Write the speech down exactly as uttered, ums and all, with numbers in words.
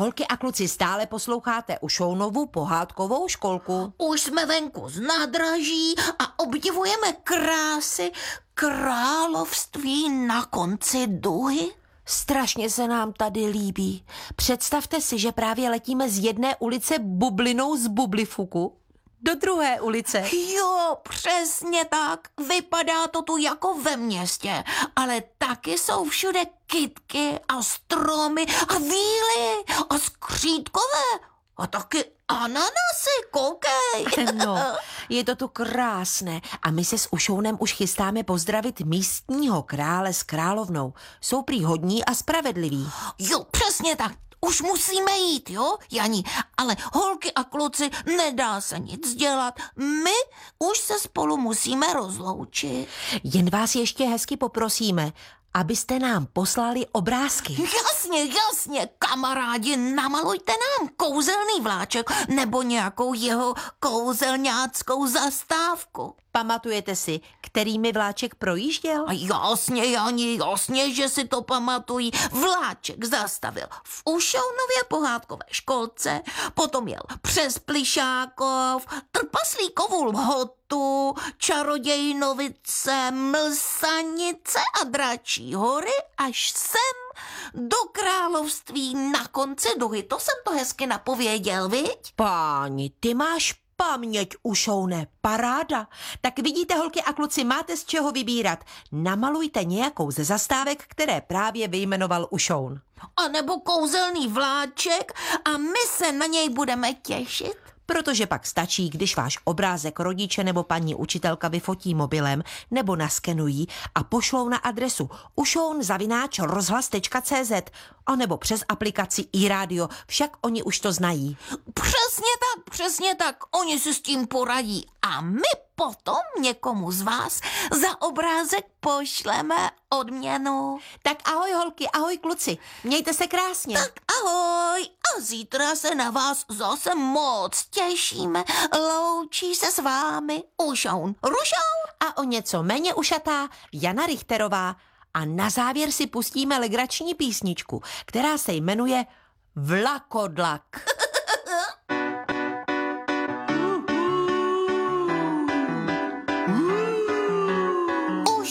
Holky a kluci, stále posloucháte Ušounovu pohádkovou školku. Už jsme venku z nádraží a obdivujeme krásy království na konci duhy. Strašně se nám tady líbí. Představte si, že právě letíme z jedné ulice bublinou z Bublifuku do druhé ulice. Jo, přesně tak. Vypadá to tu jako ve městě, ale taky jsou všude kytky a stromy a víly a skřítkové a taky ananasy, koukej. No, je to tu krásné a my se s Ušounem už chystáme pozdravit místního krále s královnou. Jsou prý hodní a spravedliví. Jo, přesně tak. Už musíme jít, jo, Jani, ale holky a kluci, nedá se nic dělat. My už se spolu musíme rozloučit. Jen vás ještě hezky poprosíme, abyste nám poslali obrázky. Jasně, jasně, kamarádi, namalujte nám kouzelný vláček nebo nějakou jeho kouzelňáckou zastávku. Pamatujete si, kterými vláček projížděl? A jasně, Jani, jasně, že si to pamatují. Vláček zastavil v Ušounově pohádkové školce, potom jel přes Plišákov, Trpaslíkovu lhotu, Čarodějnovice, Mlsanice a Dračí hory až sem do království na konci duhy. To jsem to hezky napověděl, viď? Páni, ty máš paměť, Ušoune, paráda. Tak vidíte, holky a kluci, máte z čeho vybírat. Namalujte nějakou ze zastávek, které právě vyjmenoval Ušoun. A nebo kouzelný vláček a my se na něj budeme těšit. Protože pak stačí, když váš obrázek rodiče nebo paní učitelka vyfotí mobilem nebo naskenují a pošlou na adresu ušoun zavináč rozhlas tečka cé zet a nebo přes aplikaci iRádio, však oni už to znají. Přesně tak, přesně tak, oni si s tím poradí a my potom někomu z vás za obrázek pošleme odměnu. Tak ahoj holky, ahoj kluci, mějte se krásně. Tak ahoj a zítra se na vás zase moc těšíme. Loučí se s vámi Ušoun Rušoun a o něco méně ušatá Jana Richterová. A na závěr si pustíme legrační písničku, která se jmenuje Vlakodlak.